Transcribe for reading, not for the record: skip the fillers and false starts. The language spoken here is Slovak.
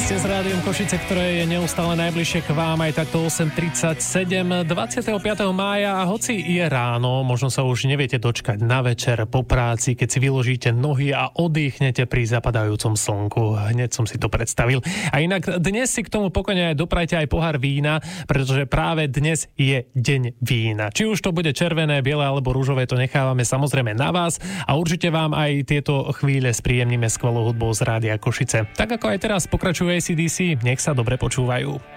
Ste s Rádiom Košice, ktoré je neustále najbližšie k vám, aj takto 8.37 25. mája, a hoci je ráno, možno sa už neviete dočkať na večer po práci, keď si vyložíte nohy a oddychnete pri zapadajúcom slnku. Hneď som si to predstavil. A inak dnes si k tomu pokojne aj doprajte aj pohár vína, pretože práve dnes je deň vína. Či už to bude červené, biele alebo ružové, to nechávame samozrejme na vás a určite vám aj tieto chvíle spríjemníme skvelou hudbou z Rádia Košice. Tak ako aj teraz pokračuje AC/DC, nech sa dobre počúvajú.